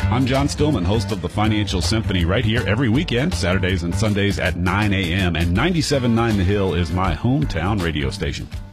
I'm John Stillman, host of the Financial Symphony, right here every weekend, Saturdays and Sundays at 9 a.m. And 97.9 The Hill is my hometown radio station.